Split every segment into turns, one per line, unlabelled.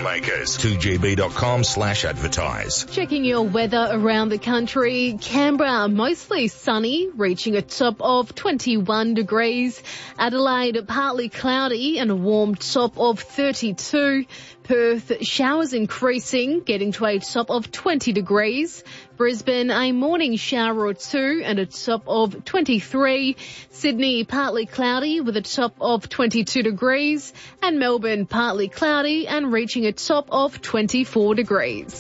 makers. 2gb.com/advertise.
Checking your weather around the country. Canberra, mostly sunny, reaching a top of 21 degrees. Adelaide, partly cloudy and a warm top of 32. Perth, showers increasing, getting to a top of 20 degrees. Brisbane, a morning shower or two and a top of 23. Sydney, partly cloudy with a top of 22 degrees. And Melbourne, partly cloudy and reaching a top of 24 degrees.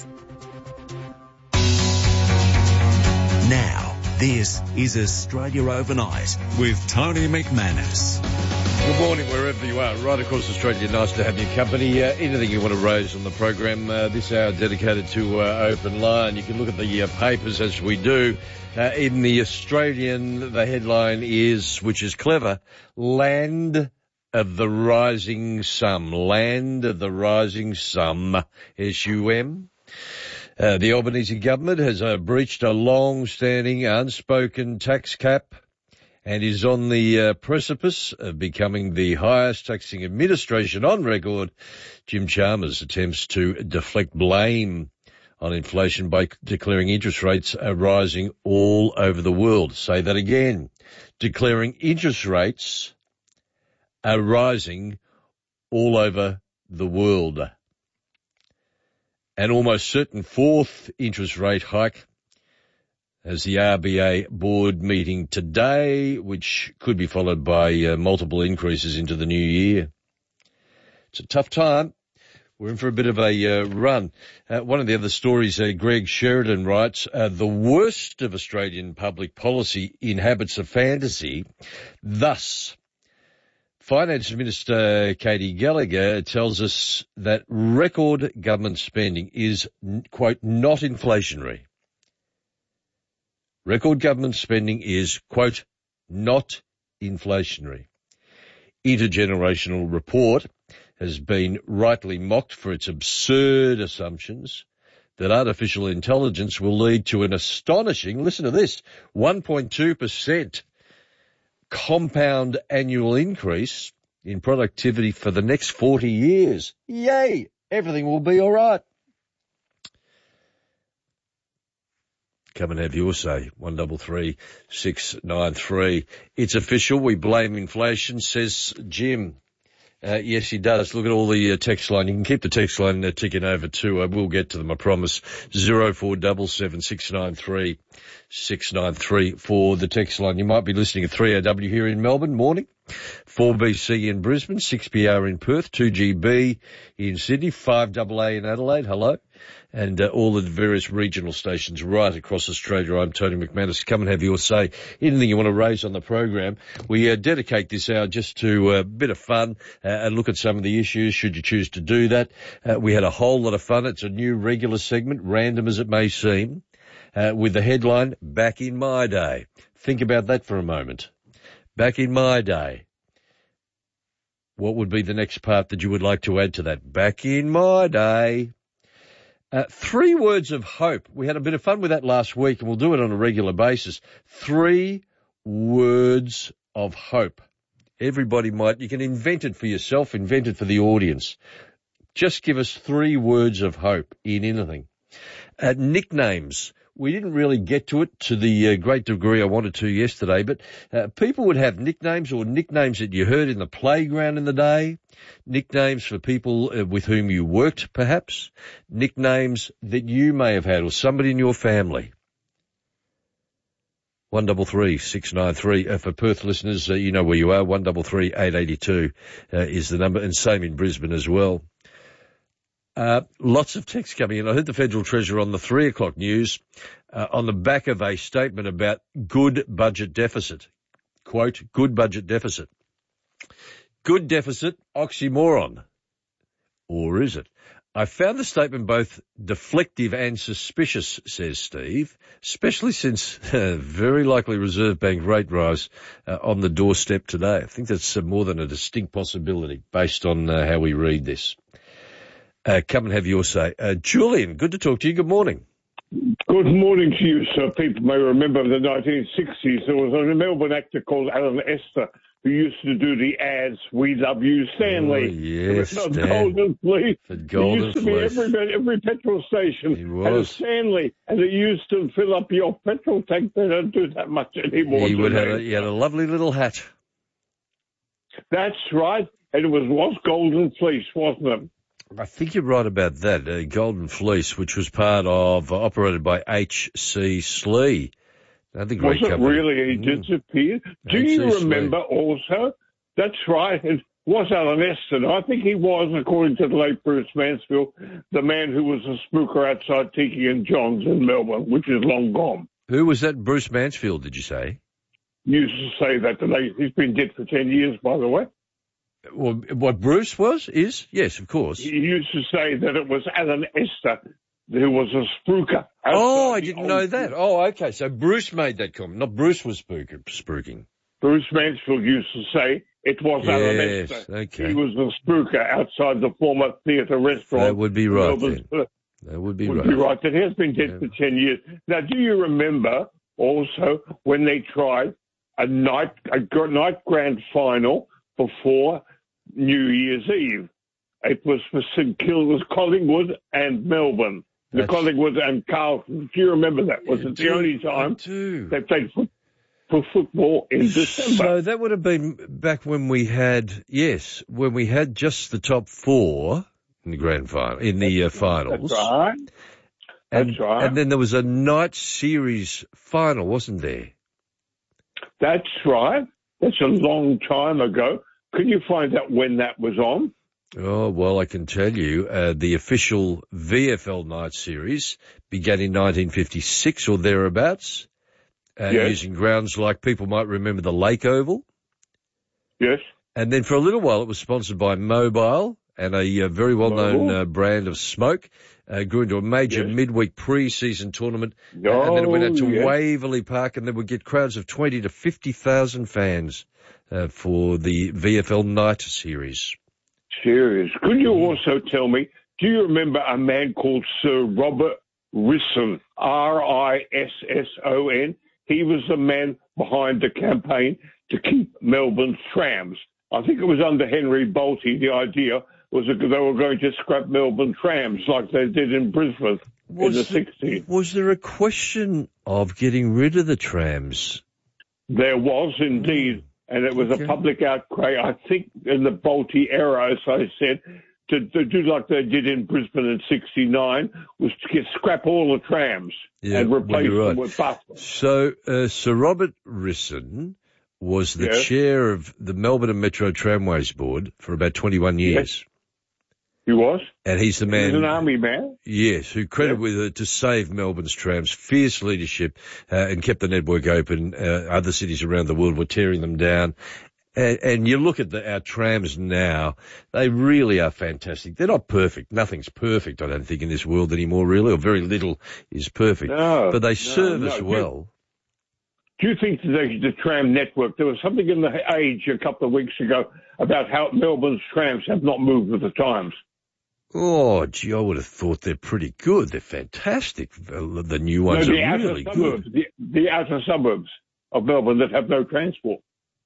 Now, this is Australia Overnight with Tony McManus.
Good morning, wherever you are, right across Australia. Nice to have your company. Anything you want to raise on the program this hour dedicated to Open Line. You can look at the papers as we do. In the Australian, the headline is, which is clever, Land of the Rising Sum. Land of the Rising Sum, SUM. The Albanese government has breached a long-standing unspoken tax cap and is on the precipice of becoming the highest taxing administration on record. Jim Chalmers attempts to deflect blame on inflation by declaring interest rates are rising all over the world. Say that again. Declaring interest rates are rising all over the world. An almost certain fourth interest rate hike as the RBA board meeting today, which could be followed by multiple increases into the new year. It's a tough time. We're in for a bit of a run. One of the other stories, Greg Sheridan writes, the worst of Australian public policy inhabits a fantasy. Thus, Finance Minister Katie Gallagher tells us that record government spending is, quote, not inflationary. Record government spending is, quote, not inflationary. Intergenerational Report has been rightly mocked for its absurd assumptions that artificial intelligence will lead to an astonishing, listen to this, 1.2% compound annual increase in productivity for the next 40 years. Yay! Everything will be all right. Come and have your say. 133 693. It's official. We blame inflation, says Jim. Yes, he does. Look at all the text line. You can keep the text line ticking over too. I will get to them, I promise. 0477 693 693 for the text line. You might be listening at 3AW here in Melbourne. Morning. 4BC in Brisbane, 6PR in Perth, 2GB in Sydney, 5AA in Adelaide. Hello. And all the various regional stations right across Australia. I'm Tony McManus. Come and have your say. Anything you want to raise on the program. We dedicate this hour just to a bit of fun and look at some of the issues, should you choose to do that. We had a whole lot of fun. It's a new regular segment, random as it may seem, with the headline, Back in My Day. Think about that for a moment. Back in my day. What would be the next part that you would like to add to that? Back in my day. 3 words of hope. We had a bit of fun with that last week, and we'll do it on a regular basis. 3 words of hope. Everybody you can invent it for yourself, invent it for the audience. Just give us 3 words of hope in anything. Nicknames. We didn't really get to it to the great degree I wanted to yesterday, but people would have nicknames or nicknames that you heard in the playground in the day, nicknames for people with whom you worked, perhaps, nicknames that you may have had or somebody in your family. 133 693. For Perth listeners, you know where you are. 133 882 is the number, and same in Brisbane as well. Lots of text coming in. I heard the Federal Treasurer on the 3 o'clock news on the back of a statement about good budget deficit. Quote, good budget deficit. Good deficit, oxymoron. Or is it? I found the statement both deflective and suspicious, says Steve, especially since very likely Reserve Bank rate rise on the doorstep today. I think that's more than a distinct possibility based on how we read this. Come and have your say. Julian, good to talk to you. Good morning.
Good morning to you, sir. People may remember the 1960s. There was a Melbourne actor called Alan Esther who used to do the ads, "We love you, Stanley."
Oh, yes,
The
Stan.
Golden Fleece.
The Golden
It used to
Fleece.
be every petrol station
He
had a
was.
Stanley, and it used to fill up your petrol tank. They don't do that much anymore.
He
do
had
they?
a lovely little hat.
That's right. And it was Golden Fleece, wasn't it?
I think you're right about that. Golden Fleece, which was part of, operated by H.C. Slee. Another great
Was it
company.
really? He disappeared. Do you
H.C. Slee.
remember also? That's right. It was Alan Eston. I think he was, according to the late Bruce Mansfield, the man who was a spooker outside Tiki and John's in Melbourne, which is long gone.
Who was that? Bruce Mansfield, did you say?
Used to say that today. He's been dead for 10 years, by the way.
Well, what Bruce is? Yes, of course.
He used to say that it was Alan Eston who was a spooker.
Oh, I
outside the
didn't
old-
know that. Oh, okay. So Bruce made that comment. Not Bruce was spooking.
Bruce Mansfield used to say it was Alan
Yes,
Eston.
okay.
He was a spooker outside the former theatre restaurant.
That would be right
Melbourne's
then. That would be
would
right.
be right. It has been dead for 10 years. Now, do you remember also when they tried a night grand final before New Year's Eve? It was for St Kilda's, Collingwood and Melbourne. The
That's-
Collingwood and Carlton. Do you remember that? Was it the only time
I do.
they played for football in December?
So that would have been back when we had, when we had just the top four in the grand final, in the finals.
That's right. That's right.
And then there was a night series final, wasn't there?
That's right. That's a long time ago. Can you find out when that was on?
Oh, well, I can tell you, the official VFL night series began in 1956 or thereabouts,
Yes.
using grounds like people might remember the Lake Oval.
Yes.
And then for a little while it was sponsored by Mobile and a very well-known brand of smoke. Grew into a major
Yes.
midweek pre-season tournament.
Oh,
And then it went out to
yes.
Waverley Park, and they would get crowds of 20 to 50,000 fans for the VFL night series.
Serious. Could you also tell me, do you remember a man called Sir Robert Risson, Risson? He was the man behind the campaign to keep Melbourne's trams. I think it was under Henry Bolte. The idea was that they were going to scrap Melbourne trams like they did in Brisbane in the 60s.
Was there a question of getting rid of the trams?
There was indeed, and it was
Okay.
a public outcry, I think, in the Bolte era, as I said, to do like they did in Brisbane in 69, was to scrap all the trams and replace
you're
them
right.
with buses.
So Sir Robert Risson was the
Yes.
chair of the Melbourne and Metro Tramways Board for about 21 years.
He was?
And he's the
He
man...
was an army man.
Yes, who credited with to save Melbourne's trams, fierce leadership, and kept the network open. Other cities around the world were tearing them down. And you look at our trams now, they really are fantastic. They're not perfect. Nothing's perfect, I don't think, in this world anymore, really, or very little is perfect.
No,
but they
no,
serve
no.
us well.
Do you think the tram network, there was something in the Age a couple of weeks ago about how Melbourne's trams have not moved with the times?
Oh, gee, I would have thought they're pretty good. They're fantastic. The new ones
No,
are
the outer
really
suburbs,
good.
the outer suburbs of Melbourne that have no transport.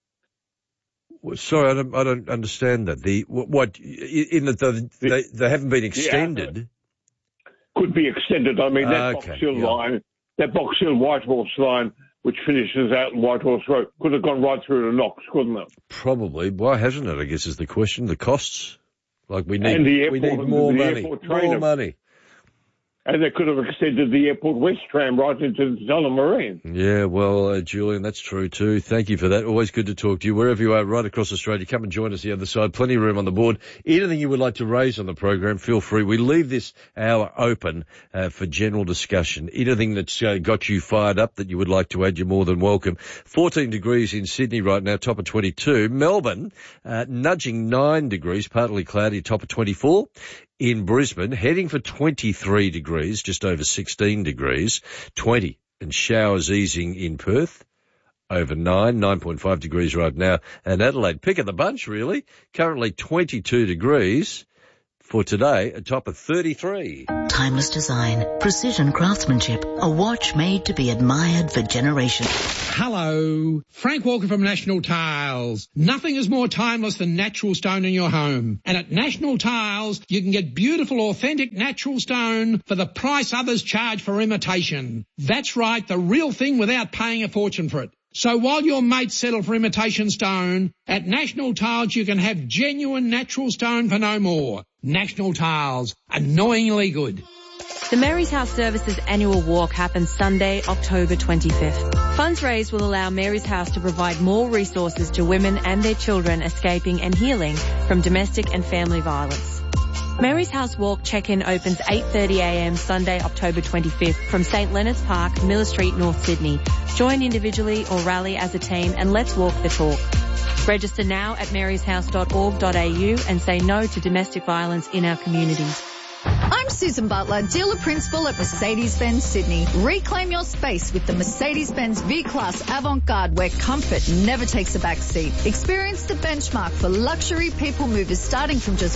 Well, sorry, I don't understand that. In that they haven't been extended.
Could be extended. I mean, that
Okay,
Box Hill
yeah.
line, that Box Hill Whitehorse line, which finishes out in Whitehorse Road, could have gone right through to Knox, couldn't it?
Probably. Why hasn't it, I guess, is the question. The costs. Like we need,
And the
we
airport-
need more
the
money.
airport
More
trainer.
money.
And they could have extended the Airport West tram right into the Tullamarine.
Yeah, well, Julian, that's true too. Thank you for that. Always good to talk to you. Wherever you are, right across Australia, come and join us the other side. Plenty of room on the board. Anything you would like to raise on the program, feel free. We leave this hour open for general discussion. Anything that's got you fired up that you would like to add, you're more than welcome. 14 degrees in Sydney right now, top of 22. Melbourne, nudging 9 degrees, partly cloudy, top of 24. In Brisbane, heading for 23 degrees, just over 16 degrees, 20, and showers easing in Perth, over 9.5 degrees right now, and Adelaide, pick of the bunch really, currently 22 degrees, For today, a top of 33.
Timeless design, precision craftsmanship, a watch made to be admired for generations.
Hello, Frank Walker from National Tiles. Nothing is more timeless than natural stone in your home. And at National Tiles, you can get beautiful, authentic natural stone for the price others charge for imitation. That's right, the real thing without paying a fortune for it. So while your mates settle for imitation stone, at National Tiles you can have genuine natural stone for no more. National Tiles, annoyingly good.
The Mary's House Services annual walk happens Sunday, October 25th. Funds raised will allow Mary's House to provide more resources to women and their children escaping and healing from domestic and family violence. Mary's House Walk check-in opens 8:30am Sunday, October 25th from St Leonard's Park, Miller Street, North Sydney. Join individually or rally as a team and let's walk the talk. Register now at maryshouse.org.au and say no to domestic violence in our communities.
I'm Susan Butler, dealer principal at Mercedes-Benz Sydney. Reclaim your space with the Mercedes-Benz V-Class Avant-Garde, where comfort never takes a back seat. Experience the benchmark for luxury people movers starting from just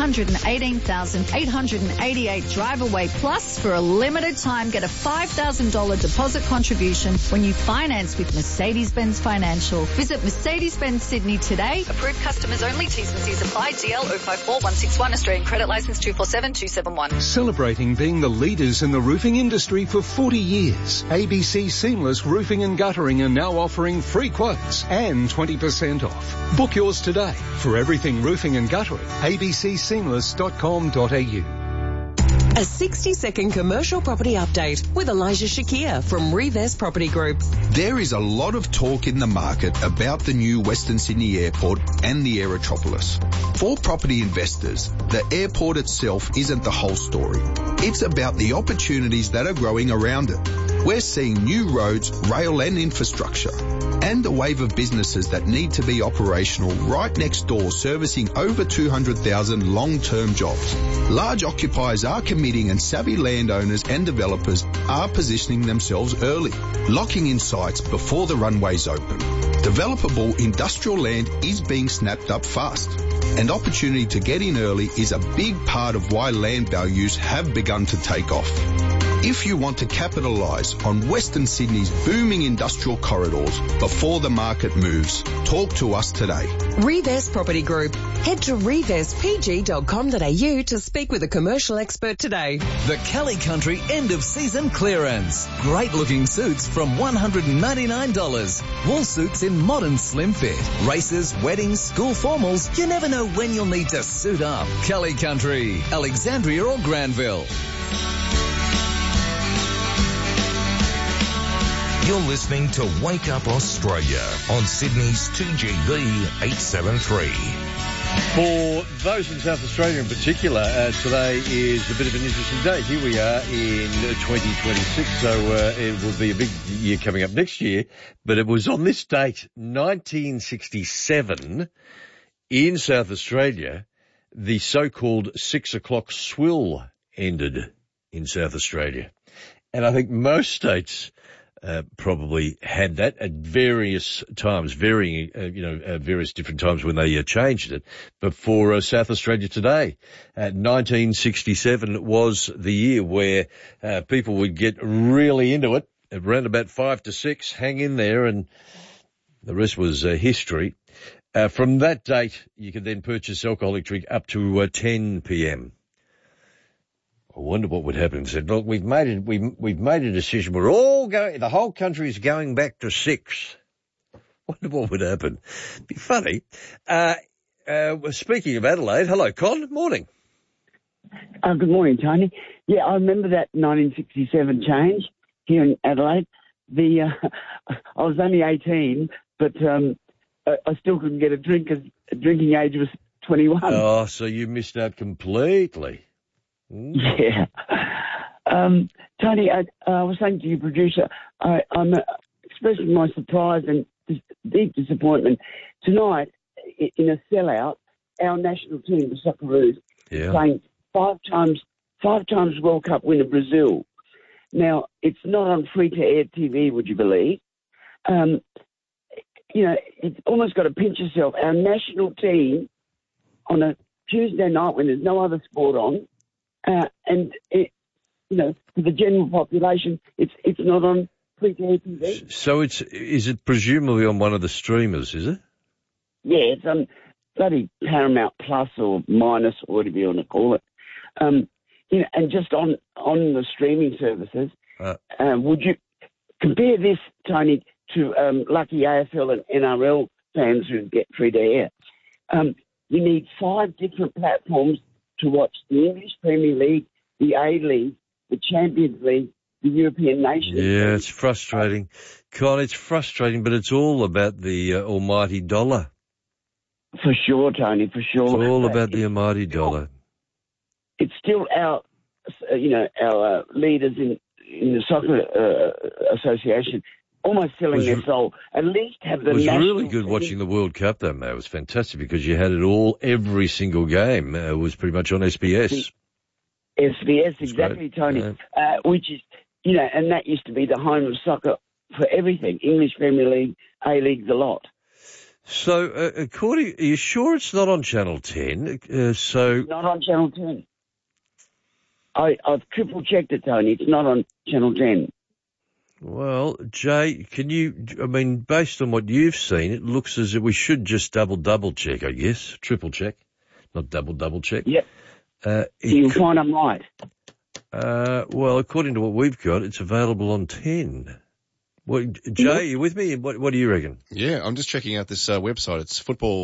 $118,888 drive away. Plus, for a limited time, get a $5,000 deposit contribution when you finance with Mercedes-Benz Financial. Visit Mercedes-Benz Sydney today. Approved customers only. T's and C's apply. DL 054161, Australian credit license 247271.
Celebrating being the leaders in the roofing industry for 40 years, ABC Seamless Roofing and Guttering are now offering free quotes and 20% off. Book yours today. For everything roofing and guttering, abcseamless.com.au.
A 60-second commercial property update with Elijah Shakir from Reves Property Group.
There is a lot of talk in the market about the new Western Sydney Airport and the Aerotropolis. For property investors, the airport itself isn't the whole story. It's about the opportunities that are growing around it. We're seeing new roads, rail and infrastructure, and a wave of businesses that need to be operational right next door, servicing over 200,000 long-term jobs. Large occupiers are committing and savvy landowners and developers are positioning themselves early, locking in sites before the runways open. Developable industrial land is being snapped up fast, and opportunity to get in early is a big part of why land values have begun to take off. If you want to capitalise on Western Sydney's booming industrial corridors before the market moves, talk to us today.
Reves Property Group. Head to revespg.com.au to speak with a commercial expert today.
The Kelly Country end of season clearance. Great looking suits from $199. Wool suits in modern slim fit. Races, weddings, school formals. You never know when you'll need to suit up. Kelly Country, Alexandria or Granville.
You're listening to Wake Up Australia on Sydney's 2GB 873.
For those in South Australia in particular, today is a bit of an interesting day. Here we are in 2026, so it will be a big year coming up next year. But it was on this date, 1967, in South Australia, the so-called 6 o'clock swill ended in South Australia. And I think most states probably had that at various times, varying, various different times when they changed it. But for South Australia today, 1967 was the year where people would get really into it. Around about 5 to 6, hang in there, and the rest was history. From that date, you could then purchase alcoholic drink up to 10 p.m. I wonder what would happen. Said, look, we've made a decision. We're all going. The whole country is going back to 6. Wonder what would happen. Be funny. Speaking of Adelaide, hello, Con. Morning.
Good morning, Tony. Yeah, I remember that 1967 change here in Adelaide. I was only 18, but I still couldn't get a drink because drinking age was 21.
Oh, so you missed out completely.
Yeah. Tony, I was saying to your producer, I'm expressing my surprise and deep disappointment. Tonight, in a sellout, our national team, the Socceroos, playing five times World Cup winner Brazil. Now, it's not on free-to-air TV, would you believe? It's almost got to pinch yourself. Our national team on a Tuesday night when there's no other sport on, and for the general population, it's not on free-to-air TV.
So is it presumably on one of the streamers, is it?
Yeah, it's on bloody Paramount Plus or Minus or whatever you want to call it. And just on the streaming services, would you compare this, Tony, to lucky AFL and NRL fans who get free-to-air? You need 5 different platforms to watch the English Premier League, the A-League, the Champions League, the European Nations League.
Yeah, it's frustrating. Con, it's frustrating, but it's all about the almighty dollar.
For sure, Tony, for sure.
It's all about the almighty dollar.
It's still our leaders in the Soccer Association almost selling their soul. At least have the
It was
national
really good
team.
watching the World Cup, though, mate. It was fantastic because you had it all, every single game was pretty much on SBS.
SBS, exactly, Tony. Which is, and that used to be the home of soccer for everything. English Premier League, A-League, the lot.
So, are you sure it's not on Channel 10?
Not on Channel 10. I've triple-checked it, Tony. It's not on Channel 10.
Well, Jay, based on what you've seen, it looks as if we should just double-check, I guess. Triple-check, not double-check.
Yep. You'll find I'm right.
Well, according to what we've got, it's available on 10. Jay, are you with me? What do you reckon?
Yeah, I'm just checking out this website. It's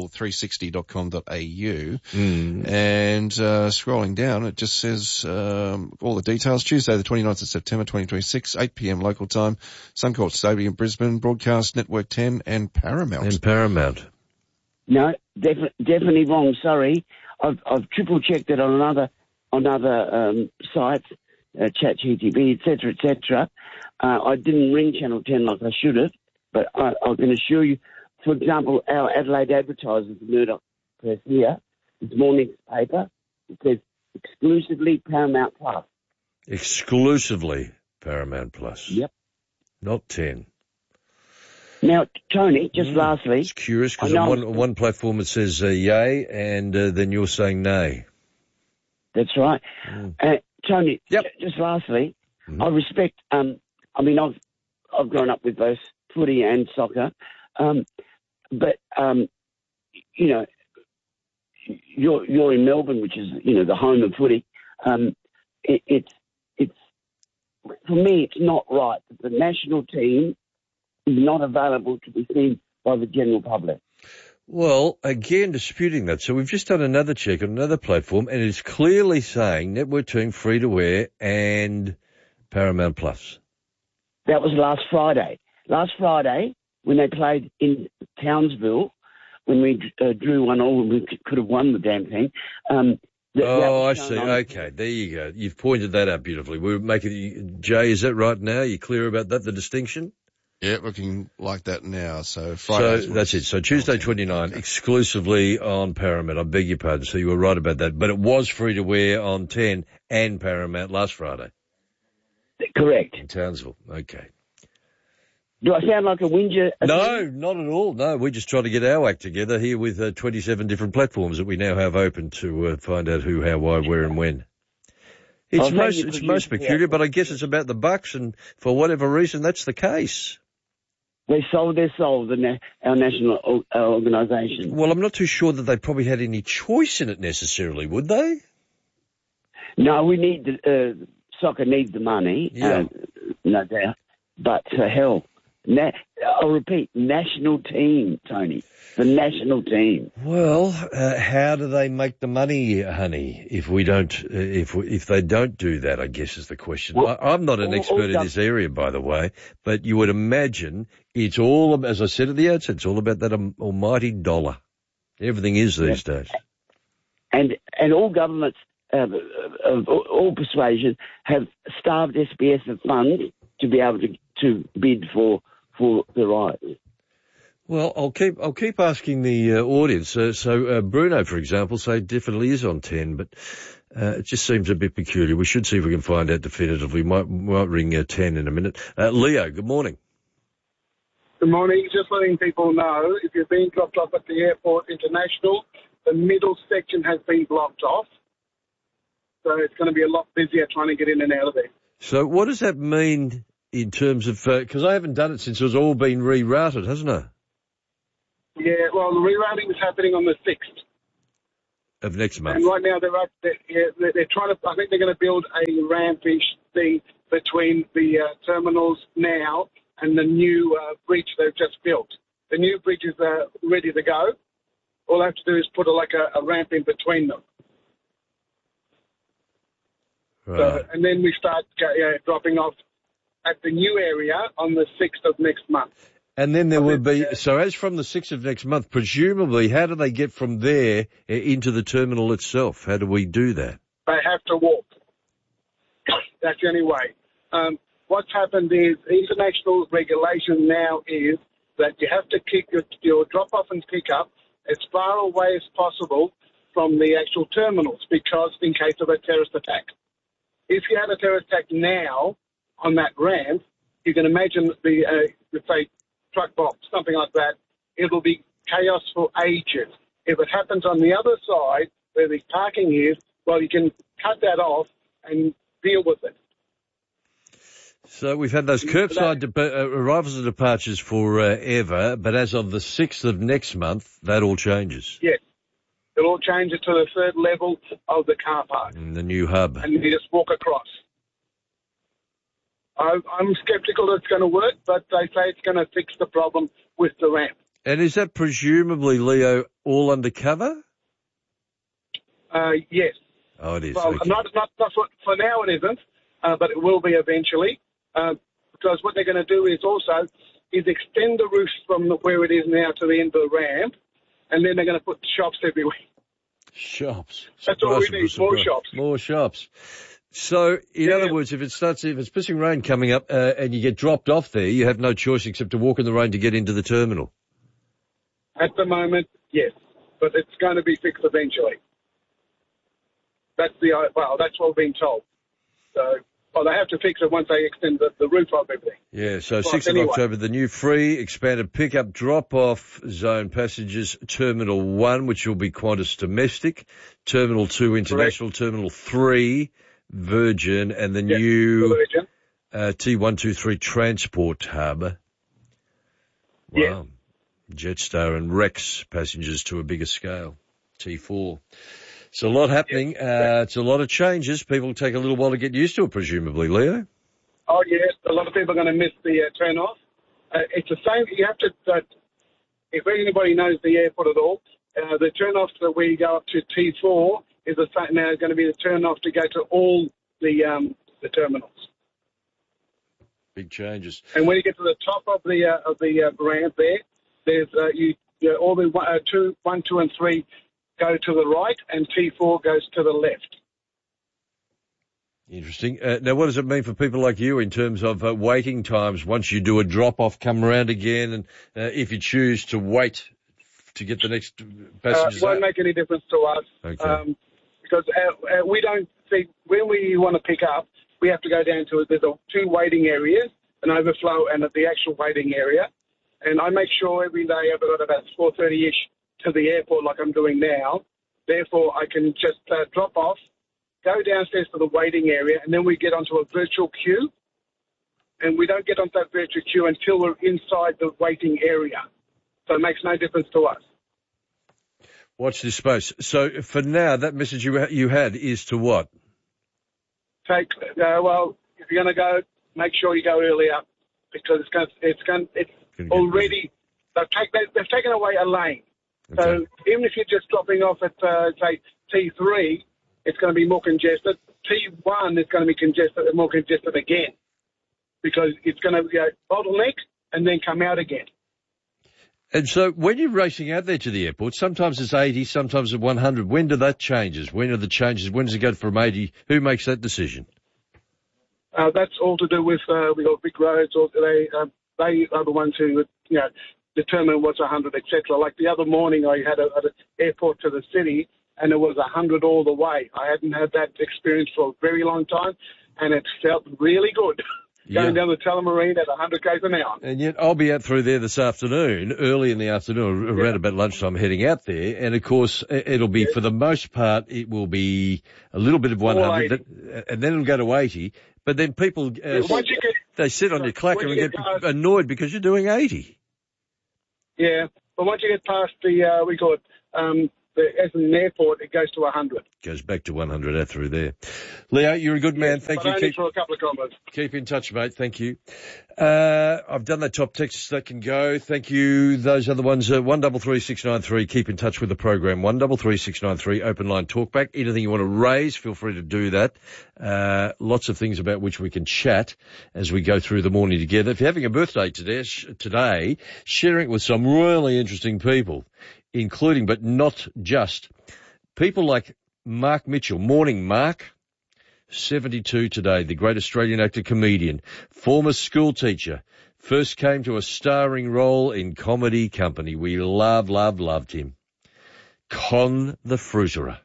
football360.com.au. And scrolling down, it just says all the details. Tuesday, the 29th of September, 2026, 8 p.m. local time, Suncorp Stadium, Brisbane, Broadcast Network 10 and Paramount.
No, definitely wrong. Sorry. I've triple-checked it on another site, ChatGTV, etc. I didn't ring Channel 10 like I should have, but I can assure you, for example, our Adelaide Advertisers, Murdoch Press here, this morning's paper, it says exclusively Paramount Plus.
Exclusively Paramount Plus.
Yep.
Not 10.
Now, Tony, just lastly.
It's curious because on one platform it says yay and then you're saying nay.
That's right. Tony, just lastly, I respect, I've grown up with both footy and soccer, but you're in Melbourne, which is, the home of footy. It's for me, it's not right that the national team is not available to be seen by the general public.
Well, again, disputing that. So we've just done another check on another platform, and it's clearly saying Network Team free-to-air and Paramount Plus.
That was last Friday. Last Friday, when they played in Townsville, when we drew 1-1, we could have won the damn thing.
I see. Okay, there you go. You've pointed that out beautifully. We're making Jay, is that right now? Are you clear about that, the distinction?
Yeah, looking like that now. So
Friday. So that's it. So Tuesday 29, exclusively on Paramount. I beg your pardon. So you were right about that. But it was free to wear on 10 and Paramount last Friday.
Correct.
In Townsville. Okay.
Do I sound like a whinger?
No, not at all. No, we're just trying to get our act together here with 27 different platforms that we now have open to find out who, how, why, where and when. It's most peculiar, but I guess it's about the bucks, and for whatever reason, that's the case.
They sold their soul, our national organisation.
Well, I'm not too sure that they probably had any choice in it necessarily, would they?
No, we need soccer needs the money, no doubt. But hell, I'll repeat, national team, Tony, the national team.
Well, how do they make the money, honey? If we don't, if they don't do that, I guess is the question. Well, I'm not an expert in this area, by the way, but you would imagine it's all, as I said at the outset, it's all about that almighty dollar. Everything is these days.
And all governments of all persuasion have starved SBS of funds to be able to bid for the rights.
Well, I'll keep asking the audience. So Bruno, for example, say definitely is on 10, but it just seems a bit peculiar. We should see if we can find out definitively. We might ring 10 in a minute. Leo, good morning.
Good morning. Just letting people know, if you're being dropped off at the airport international, the middle section has been blocked off. So it's going to be a lot busier trying to get in and out of there.
So what does that mean in terms of, because I haven't done it since it was all been rerouted, hasn't it?
Yeah, well, the rerouting is happening on the 6th.
Of next month.
And right now they're trying to, I think they're going to build a rampish thing between the terminals now and the new bridge they've just built. The new bridge is ready to go. All I have to do is put a ramp in between them.
Right.
So, and then we start dropping off at the new area on the 6th of next month.
And then there will be, so as from the 6th of next month, presumably, how do they get from there into the terminal itself? How do we do that?
They have to walk. That's the only way. What's happened is international regulation now is that you have to keep your drop-off and pick-up as far away as possible from the actual terminals because in case of a terrorist attack. If you had a terrorist attack now on that ramp, you can imagine say, truck bomb, something like that, it'll be chaos for ages. If it happens on the other side, where the parking is, well, you can cut that off and deal with it.
So we've had those curbside arrivals and departures forever, but as of the 6th of next month, that all changes.
Yes. It'll all change it to the third level of the car park.
In the new hub.
And you just walk across. I'm sceptical it's going to work, but they say it's going to fix the problem with the ramp.
And is that presumably, Leo, all undercover?
Yes.
Oh, it is.
Well,
okay.
not for now it isn't, but it will be eventually. Because what they're going to do is extend the roof from where it is now to the end of the ramp, and then they're going to put shops everywhere.
Shops.
That's all we need, more shops.
More shops. So, in other words, if it's pissing rain coming up and you get dropped off there, you have no choice except to walk in the rain to get into the terminal.
At the moment, yes, but it's going to be fixed eventually. That's what we've been told. So, they have to fix it once they extend the roof of everything.
Yeah, so 6th of October, the new free expanded pick-up drop-off zone passengers, Terminal 1, which will be Qantas Domestic, Terminal 2 International, Correct. Terminal 3 Virgin, and the new T123 Transport Hub. Wow.
Yeah.
Jetstar and Rex passengers to a bigger scale, T4. It's a lot happening. It's a lot of changes. People take a little while to get used to it, presumably, Leo.
Oh, yes. A lot of people are going to miss the turn-off. It's the same. You have to, if anybody knows the airport at all, the turn-off that we go up to T4 is now going to be the turn-off to go to all the terminals.
Big changes.
And when you get to the top of the ramp there's all the 1, 2, and 3 go to the right, and T4 goes to the left.
Interesting. Now, what does it mean for people like you in terms of waiting times once you do a drop-off, come around again, and if you choose to wait to get the next passengers
It won't make any difference to us.
Okay.
Because we don't see, when we want to pick up, we have to go down to, there's 2 waiting areas, an overflow and the actual waiting area. And I make sure every day I've got about 4:30-ish to the airport like I'm doing now. Therefore, I can just drop off, go downstairs to the waiting area, and then we get onto a virtual queue. And we don't get onto that virtual queue until we're inside the waiting area. So it makes no difference to us.
Watch this space. So for now, that message you had is to what?
If you're going to go, make sure you go earlier because it's already they've taken away a lane. Okay. So even if you're just dropping off at say T3, it's going to be more congested. T1 is going to be more congested again because it's going to be a bottleneck and then come out again.
And so when you're racing out there to the airport, sometimes it's 80, sometimes it's 100. When do that changes? When are the changes? When does it go from 80? Who makes that decision?
That's all to do with we got big roads. Or they are the ones who determine what's 100, etc. Like the other morning, I had an airport to the city, and it was 100 all the way. I hadn't had that experience for a very long time, and it felt really good. going down the Tullamarine at 100 k's an hour.
And yet I'll be out through there this afternoon, early in the afternoon, around about lunchtime, heading out there. And of course, it'll be, for the most part, it will be a little bit of 100, and then it'll go to 80. But then people, they sit on your clacker and get annoyed because you're doing 80.
Yeah, but once you get past the, we call it, the Essendon Airport, it goes to 100.
Goes back to 100 out through there. Leo, you're a good man. Thank you.
Only for a couple of comments.
Keep in touch, mate. Thank you. I've done that top text that can go. Thank you. Those other ones, 133693. Keep in touch with the program. 133693. Open line talkback. Anything you want to raise, feel free to do that. Lots of things about which we can chat as we go through the morning together. If you're having a birthday today, sharing it with some really interesting people, including but not just people like Mark Mitchell. Morning, Mark. 72 today, the great Australian actor, comedian, former school teacher, first came to a starring role in Comedy Company. We loved him. Con the Fruiterer.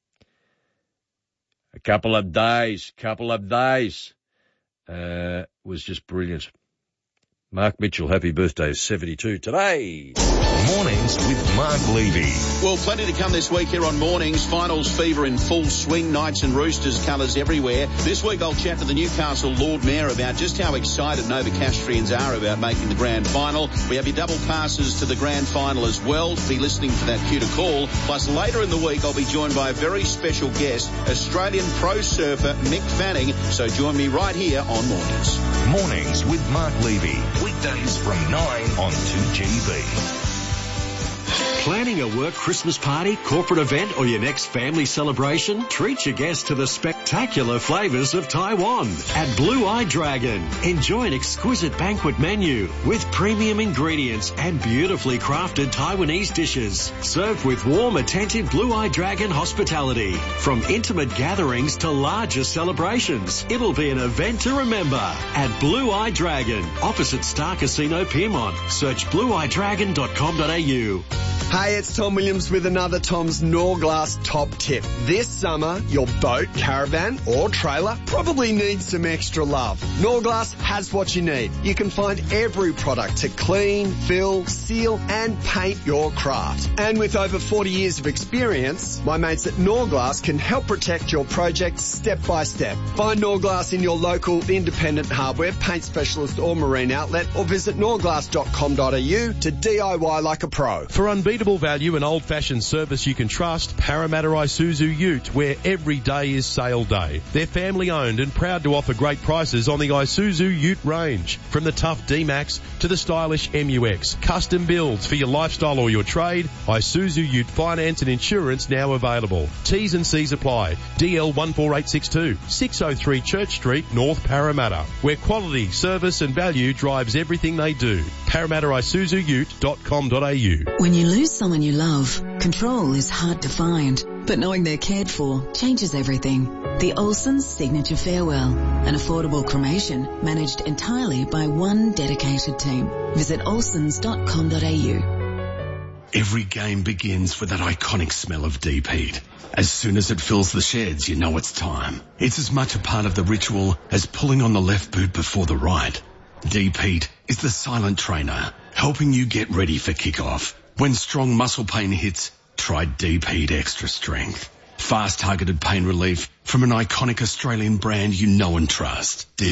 A couple of days, was just brilliant. Mark Mitchell, happy birthday, 72 today.
Mornings with Mark Levy.
Well, plenty to come this week here on Mornings. Finals fever in full swing, Knights and Roosters colours everywhere. This week I'll chat to the Newcastle Lord Mayor about just how excited Nova Castrians are about making the grand final. We have your double passes to the grand final as well. Be listening for that cue to call. Plus later in the week I'll be joined by a very special guest, Australian pro surfer Mick Fanning. So join me right here on Mornings.
Mornings with Mark Levy. Weekdays from 9 on 2GB.
Planning a work Christmas party, corporate event, or your next family celebration? Treat your guests to the spectacular flavours of Taiwan at Blue Eye Dragon. Enjoy an exquisite banquet menu with premium ingredients and beautifully crafted Taiwanese dishes, served with warm, attentive Blue Eye Dragon hospitality. From intimate gatherings to larger celebrations, it'll be an event to remember at Blue Eye Dragon, opposite Star Casino Pyrmont. Search blueeyedragon.com.au.
Hey, it's Tom Williams with another Tom's Norglass top tip. This summer, your boat, caravan or trailer probably needs some extra love. Norglass has what you need. You can find every product to clean, fill, seal and paint your craft. And with over 40 years of experience, my mates at Norglass can help protect your project step by step. Find Norglass in your local independent hardware, paint specialist or marine outlet, or visit norglass.com.au to DIY like a pro.
For unbeatable value and old-fashioned service you can trust, Parramatta Isuzu Ute, where every day is sale day. They're family-owned and proud to offer great prices on the Isuzu Ute range. From the tough D-Max to the stylish MUX. Custom builds for your lifestyle or your trade. Isuzu Ute finance and insurance now available. T's and C's apply. DL 14862, 603 Church Street, North Parramatta, where quality, service and value drives everything they do. ParramattaIsuzuUte.com.au.
When you lose someone you love, control is hard to find, but knowing they're cared for changes everything. The Olsons Signature Farewell, an affordable cremation managed entirely by one dedicated team. Visit olsons.com.au.
Every game begins with that iconic smell of deep heat. As soon as it fills the sheds, you know it's time. It's as much a part of the ritual as pulling on the left boot before the right. Deep heat is the silent trainer, helping you get ready for kickoff. When strong muscle pain hits, try Deep Heat Extra Strength. Fast targeted pain relief from an iconic Australian brand you know and trust. Deep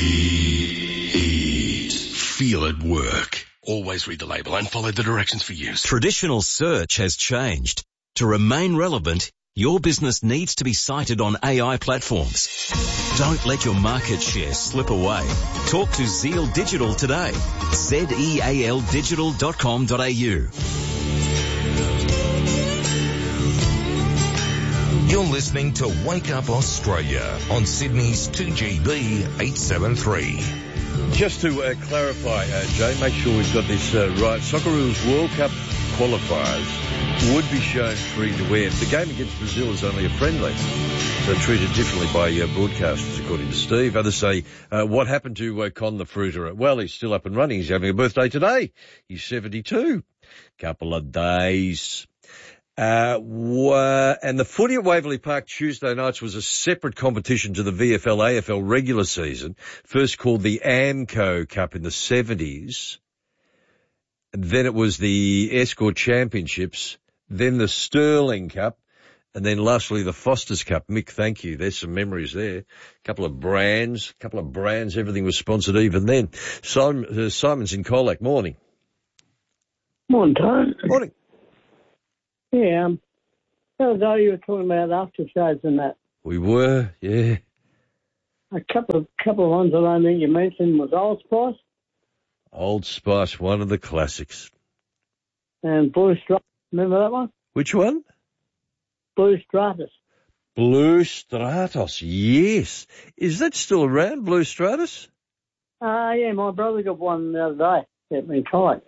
Heat. Feel it work. Always read the label and follow the directions for use.
Traditional search has changed. To remain relevant, your business needs to be cited on AI platforms. Don't let your market share slip away. Talk to Zeal Digital today. zealdigital.com.au.
You're listening to Wake Up Australia on Sydney's 2GB 873.
Just to clarify, Jay, make sure we've got this right. Socceroos World Cup qualifiers would be shown free to air. The game against Brazil is only a friendly, so treated differently by broadcasters, according to Steve. Others say, what happened to Con the Fruiterer? Well, he's still up and running. He's having a birthday today. He's 72. Couple of days. And the footy at Waverley Park Tuesday nights was a separate competition to the VFL AFL regular season, first called the AMCO Cup in the 70s. And then it was the Escort Championships, then the Sterling Cup, and then lastly the Foster's Cup. Mick, thank you. There's some memories there. A couple of brands, everything was sponsored even then. Simon's in Colac. Morning.
Morning, Tom.
Morning.
Yeah, the other day you were talking about aftershaves and that.
We were, yeah.
A couple of ones that I think you mentioned was Old Spice.
Old Spice, one of the classics.
And Blue Stratus. Remember that one?
Which one?
Blue Stratus.
Blue Stratus, yes. Is that still around, Blue Stratus?
Yeah, my brother got one the other day in Colac.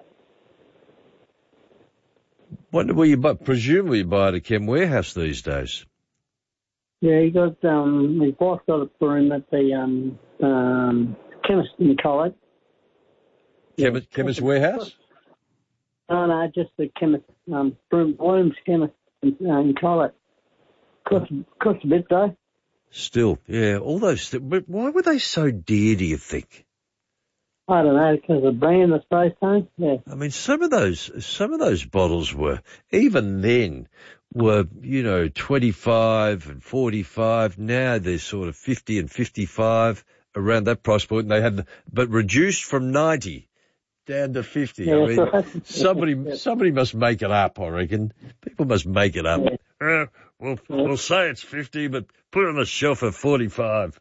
Wonder where you buy, presumably you buy it at Chem Warehouse these days.
Yeah, he got, his wife got it for him at the, chemist in Colac.
Chemist Warehouse?
No, just the chemist, Bloom's chemist in Colac. Cost a bit though.
Still, yeah, all those, but why were they so dear, do you think?
I don't know, because of the brand, I suppose, Tony. Yeah.
I mean, some of those bottles were, even then, were, 25 and 45. Now they're sort of 50 and 55 around that price point. And they had, but reduced from 90 down to 50.
Yeah,
I mean,
right.
somebody must make it up, I reckon. People must make it up.
Yeah.
We'll say it's 50, but put it on the shelf at 45.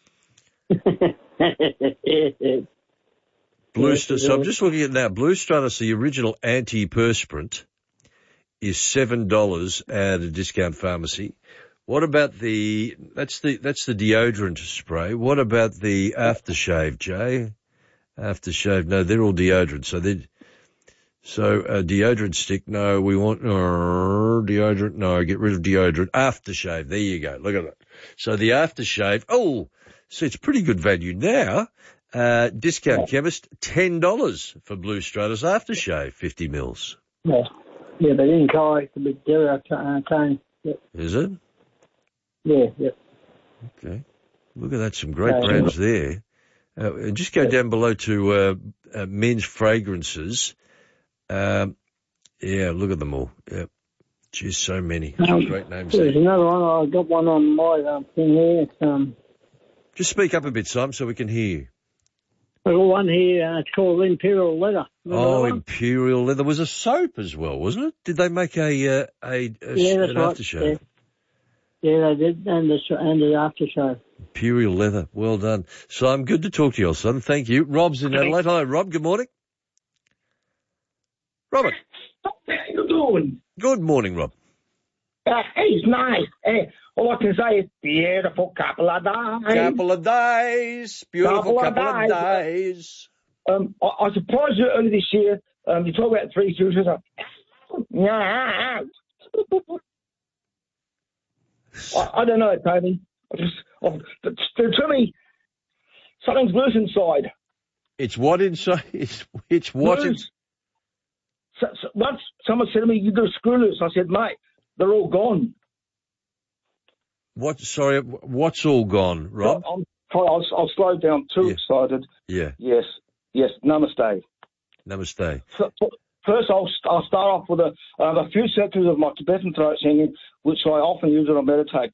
Blue Stratus, so I'm just looking at now. Blue Stratus, the original antiperspirant, is $7 at a discount pharmacy. What about that's the deodorant spray. What about the aftershave, Jay? Aftershave, no, they're all deodorant. So deodorant stick, no, we want, deodorant, no, get rid of deodorant. Aftershave, there you go, look at that. So the aftershave, so it's pretty good value now. Discount chemist, $10 for Blue Stratus aftershave, 50 mils.
Yeah, but in Colac, the big deal, Tony. Yep.
Is it?
Yeah.
Okay. Look at that, some great brands there. Just go down below to men's fragrances. Yeah, look at them all. Yeah. Geez, so many. Great names
There's
there.
another one. I got one on my thing here. It's,
just speak up a bit, Simon, so we can hear you.
I got one here. It's called Imperial Leather.
Oh, Imperial Leather was a soap as well, wasn't it? Did they make an aftershave?
Yeah, they did, and the aftershave.
Imperial Leather, well done. Simon, good to talk to you, old son. Thank you. Rob's in Adelaide. Hello, Rob. Good morning. Robert.
How you doing?
Good morning, Rob.
It's nice. All I can say is beautiful couple of days.
Couple of days. Beautiful couple of days.
I was surprised you earlier this year. You talk about Three Stooges. I don't know, Tony. To me, something's loose inside.
It's what inside? It's what?
Once someone said to me, "You got a screw loose," I said, "Mate, they're all gone."
What? Sorry, what's all gone, Rob?
I'll slow down. Too excited.
Yeah.
Yes. Namaste.
Namaste.
So, first, I'll start off with a few sections of my Tibetan throat singing, which I often use when I meditate.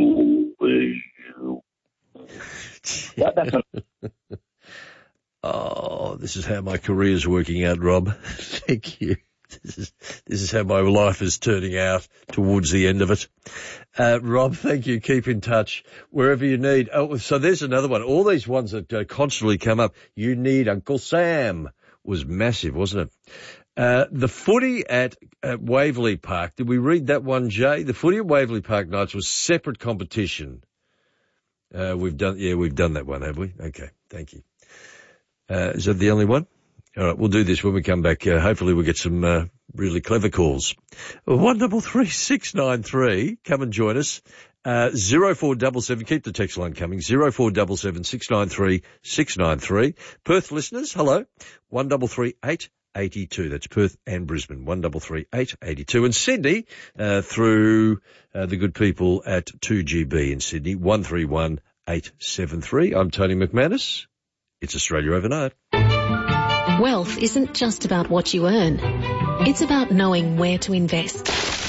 Oh, this is how my career's working out, Rob. Thank you. This is how my life is turning out towards the end of it. Rob, thank you. Keep in touch wherever you need. Oh, so there's another one. All these ones that constantly come up. You need Uncle Sam was massive, wasn't it? The footy at Waverley Park. Did we read that one, Jay? The footy at Waverley Park nights was separate competition. We've done that one, have we? Okay. Thank you. Is that the only one? All right, we'll do this when we come back. Hopefully we'll get some really clever calls. 133693, come and join us. 0477, keep the text line coming. 0477 693 693. Perth listeners, hello. 1338 882. That's Perth and Brisbane, 133 882. And Sydney, through the good people at 2GB in Sydney, 131 873. I'm Tony McManus. It's Australia Overnight.
Wealth isn't just about what you earn. It's about knowing where to invest.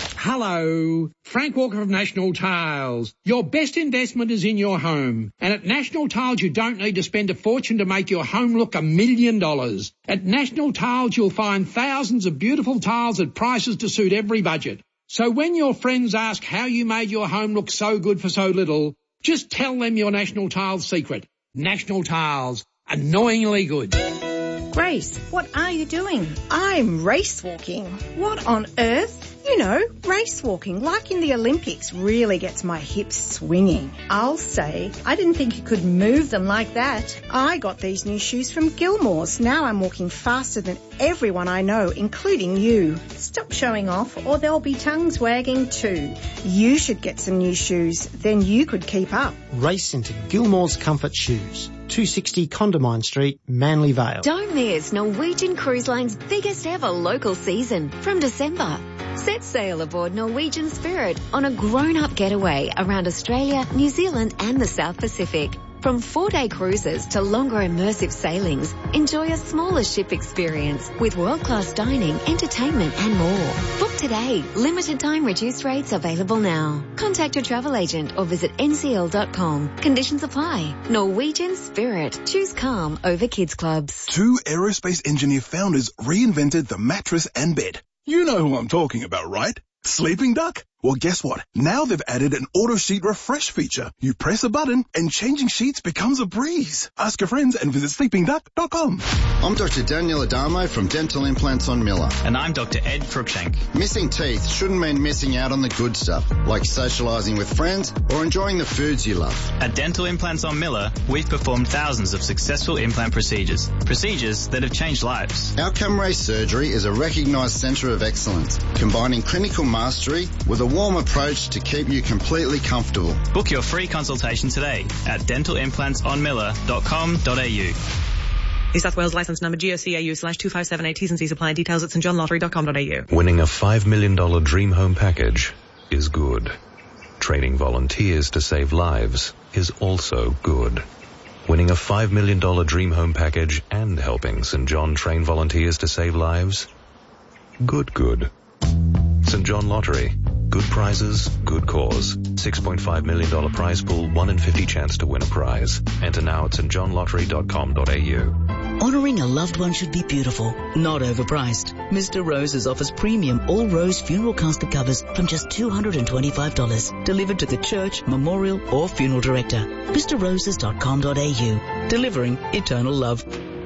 Hello, Frank Walker of National Tiles. Your best investment is in your home. And at National Tiles, you don't need to spend a fortune to make your home look $1 million. At National Tiles, you'll find thousands of beautiful tiles at prices to suit every budget. So when your friends ask how you made your home look so good for so little, just tell them your National Tiles secret. National Tiles, annoyingly good.
Grace, what are you doing? I'm race walking. What on earth? You know, race walking, like in the Olympics, really gets my hips swinging. I'll say, I didn't think you could move them like that. I got these new shoes from Gilmore's. Now I'm walking faster than everyone I know, including you. Stop showing off or there'll be tongues wagging too. You should get some new shoes, then you could keep up.
Race into Gilmore's Comfort Shoes. 260 Condamine Street, Manly Vale.
Don't miss Norwegian Cruise Line's biggest ever local season from December. Set sail aboard Norwegian Spirit on a grown-up getaway around Australia, New Zealand and the South Pacific. From 4-day cruises to longer immersive sailings, enjoy a smaller ship experience with world-class dining, entertainment and more. Book today. Limited time reduced rates available now. Contact your travel agent or visit ncl.com. Conditions apply. Norwegian Spirit. Choose calm over kids clubs.
2 aerospace engineer founders reinvented the mattress and bed. You know who I'm talking about, right? Sleeping Duck? Well, guess what? Now they've added an auto sheet refresh feature. You press a button and changing sheets becomes a breeze. Ask your friends and visit sleepingduck.com.
I'm Dr. Daniel Adamo from Dental Implants on Miller.
And I'm Dr. Ed Cruikshank.
Missing teeth shouldn't mean missing out on the good stuff, like socialising with friends or enjoying the foods you love.
At Dental Implants on Miller, we've performed thousands of successful implant procedures that have changed lives.
Outcome Ray Surgery is a recognised centre of excellence, combining clinical mastery with a warm approach to keep you completely comfortable.
Book your free consultation today at dentalimplantsonmiller.com.au.
New South Wales licence number GOCAU/2578. T's and C's apply. Details at stjohnlottery.com.au.
Winning a $5 million dream home package is good. Training volunteers to save lives is also good. Winning a $5 million dream home package and helping St John train volunteers to save lives? Good. St John Lottery. Good prizes, good cause. $6.5 million prize pool, 1 in 50 chance to win a prize. Enter now at stjohnlottery.com.au.
Honouring a loved one should be beautiful, not overpriced. Mr. Rose's offers premium all-rose funeral casket covers from just $225. Delivered to the church, memorial or funeral director. MrRoses.com.au. Delivering eternal love.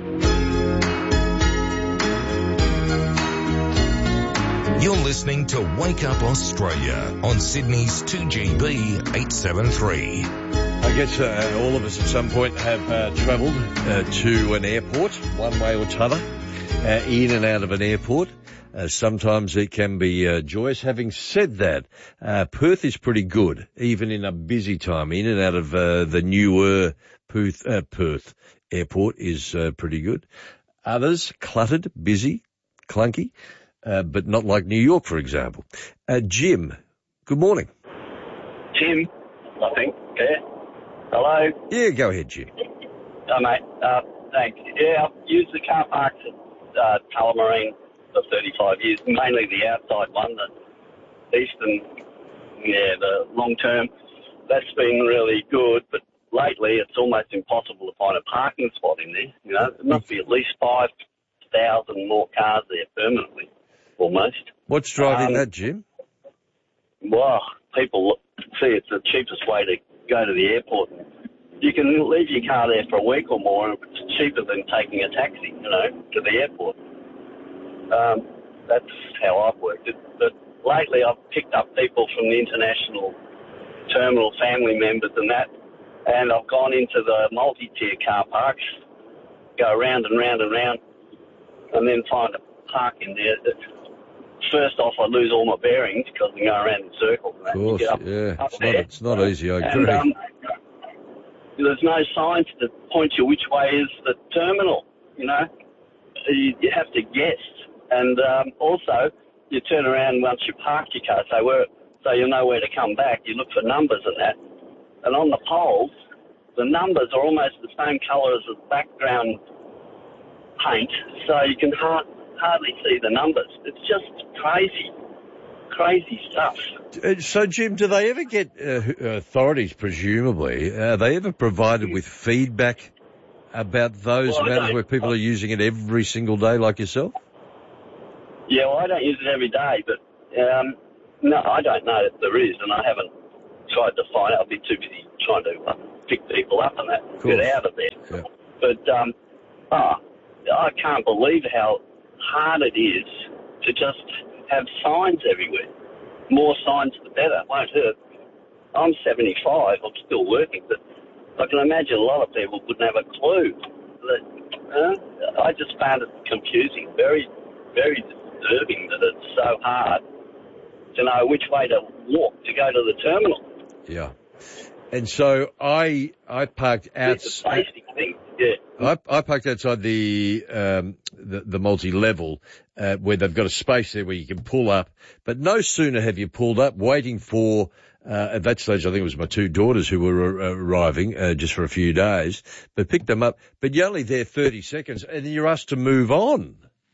You're listening to Wake Up Australia on Sydney's 2GB 873.
I guess all of us at some point have travelled to an airport, one way or t'other, in and out of an airport. Sometimes it can be joyous. Having said that, Perth is pretty good, even in a busy time. In and out of the newer Perth airport is pretty good. Others, cluttered, busy, clunky. But not like New York, for example. Jim, good morning.
Jim, I think. Yeah. Hello.
Yeah, go ahead, Jim.
Oh, mate. Thanks. Yeah, I've used the car parks at Tullamarine for 35 years, mainly the outside one, the eastern, the long term. That's been really good, but lately it's almost impossible to find a parking spot in there. You know, there must be at least 5,000 more cars there permanently. Almost.
What's driving that, Jim?
Well, people see it's the cheapest way to go to the airport. You can leave your car there for a week or more, and it's cheaper than taking a taxi, to the airport. That's how I've worked it. But lately I've picked up people from the international terminal, family members and that, and I've gone into the multi-tier car parks, go round and round and round, and then find a park in there that... First off, I lose all my bearings because I go around in circles.
Of course, it's not easy, I agree.
And, there's no signs that point you which way is the terminal, you have to guess. And also, you turn around once you park your car, so you know where to come back. You look for numbers and that. And on the poles, the numbers are almost the same colour as the background paint, so you can hardly see the numbers. It's just crazy stuff.
So, Jim, do they ever get authorities, presumably, are they ever provided with feedback about those matters where people are using it every single day like yourself?
Yeah, well, I don't use it every day, but no, I don't know if there is, and I haven't tried to find out. I've been too busy trying to pick people up and that, get out of there.
Yeah.
But I can't believe how hard it is to just have signs everywhere. More signs, the better. It won't hurt. I'm 75. I'm still working, but I can imagine a lot of people wouldn't have a clue. I just found it confusing, very, very disturbing that it's so hard to know which way to walk to go to the terminal.
Yeah. And so I parked outside.
Yeah.
I parked outside the multi-level where they've got a space there where you can pull up. But no sooner have you pulled up, waiting for at that stage I think it was my two daughters who were arriving just for a few days, but picked them up. But you're only there 30 seconds, and then you're asked to move on.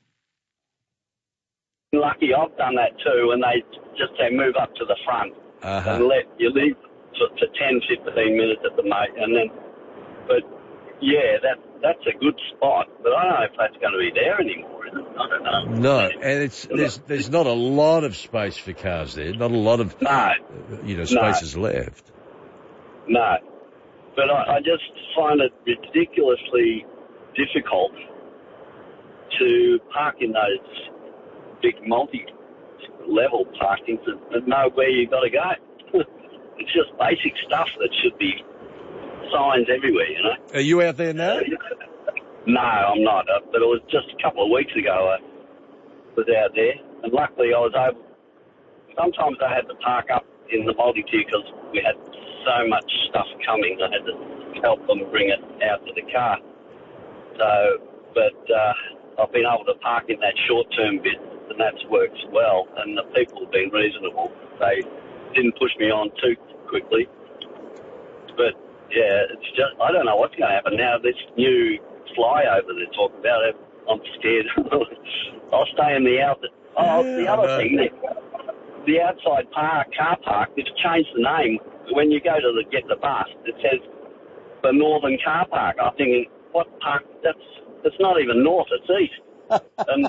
Lucky I've done that too, and they just say move up to the front and let you leave for 10, 15 minutes at the most, and then. But yeah, that's a good spot, but I don't know if that's going to be there anymore, is it? I don't know.
No, and there's not a lot of space for cars there, not a lot of spaces left.
No, but I just find it ridiculously difficult to park in those big multi-level parkings and know where you've got to go. It's just basic stuff that should be signs everywhere, you know.
Are you out there now?
No, I'm not. But it was just a couple of weeks ago I was out there, and luckily I was able. Sometimes I had to park up in the multi-tier because we had so much stuff coming. I had to help them bring it out to the car. So, but I've been able to park in that short-term bit, and that's worked well. And the people have been reasonable. They didn't push me on too quickly. But yeah, it's just, I don't know what's going to happen now. This new flyover they're talking about, I'm scared. I'll stay in the out. The other thing, the outside car park, they've changed the name. When you go to get the bus, it says the Northern Car Park. I'm thinking, what park? It's not even north, it's east. And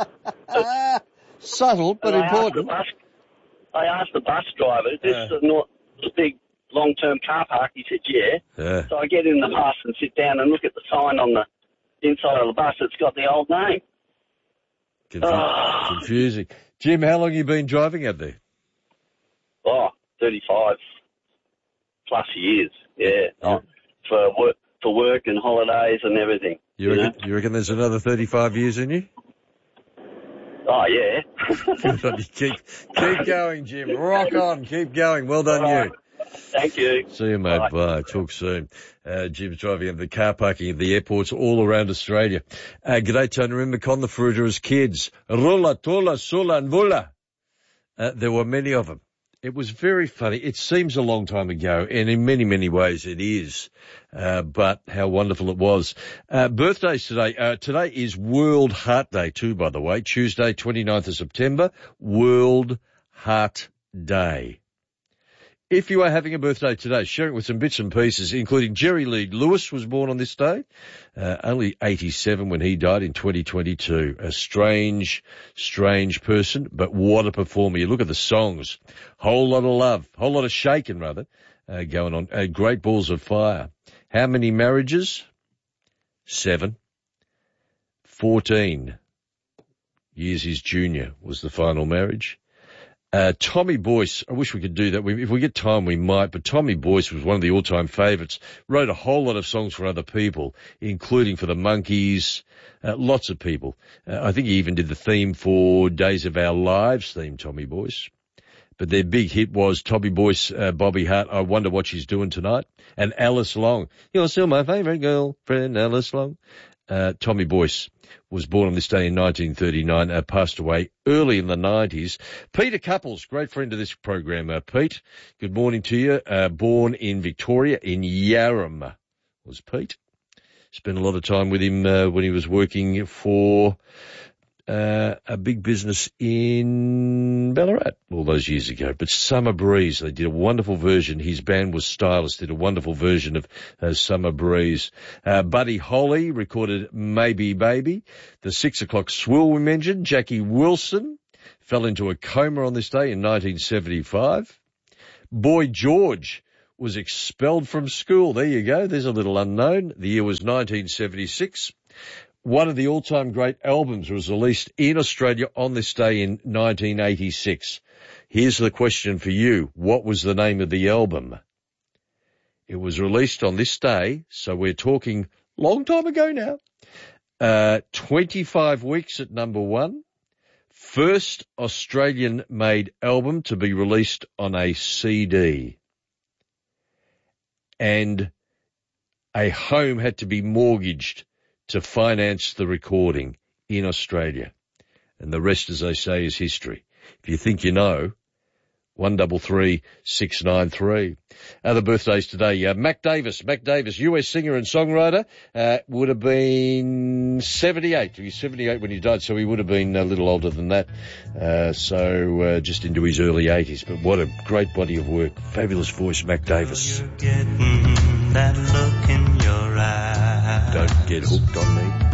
subtle, but important.
I asked the bus driver, is this the big long-term car park? He said, yeah. So I get in the bus and sit down and look at the sign on the inside of the bus. It's got the old name.
Confusing. Jim, how long have you been driving out there?
35 plus years, yeah. For work and holidays and everything.
You reckon there's another 35 years in you?
Oh, yeah.
Keep going, Jim. Rock on. Keep going. Well done, you.
Thank you.
See you, mate. Bye. Talk soon. Jim's driving at the car parking at the airports all around Australia. G'day, Tony. Remember Con the Fruiter as kids? Rulla, Tula, Sula and Vulla. There were many of them. It was very funny. It seems a long time ago, and in many, many ways it is. But how wonderful it was. Birthdays today. Today is World Heart Day too, by the way. Tuesday, 29th of September, World Heart Day. If you are having a birthday today, share it with some bits and pieces, including Jerry Lee Lewis was born on this day, only 87 when he died in 2022. A strange person, but what a performer. You look at the songs. Whole lot of shaking rather, going on. Great Balls of Fire. How many marriages? 7. 14 years his junior was the final marriage. Tommy Boyce, I wish we could do that. If we get time, we might, but Tommy Boyce was one of the all-time favourites, wrote a whole lot of songs for other people, including for the Monkees, lots of people. I think he even did the theme for Days of Our Lives theme, Tommy Boyce. But their big hit was Tommy Boyce, Bobby Hart, I Wonder What She's Doing Tonight, and Alice Long. You're still my favourite girlfriend, Alice Long. Tommy Boyce was born on this day in 1939, passed away early in the 90s. Peter Couples, great friend of this program. Pete, good morning to you. Born in Victoria, in Yarram, was Pete. Spent a lot of time with him when he was working for a big business in Ballarat all those years ago. But Summer Breeze, they did a wonderful version. His band was Stylus, did a wonderful version of Summer Breeze. Buddy Holly recorded Maybe Baby. The 6 o'clock swill we mentioned. Jackie Wilson fell into a coma on this day in 1975. Boy George was expelled from school. There you go. There's a little unknown. The year was 1976. One of the all-time great albums was released in Australia on this day in 1986. Here's the question for you. What was the name of the album? It was released on this day, so we're talking long time ago now. 25 weeks at number one. First Australian-made album to be released on a CD. And a home had to be mortgaged to finance the recording in Australia. And the rest, as they say, is history. If you think you know, 133 693. Other birthdays today, Mac Davis, US singer and songwriter, would have been 78. He was 78 when he died, so he would have been a little older than that. So just into his early 80s. But what a great body of work. Fabulous voice, Mac Davis.
You're getting that look in your eye.
Don't get hooked on me.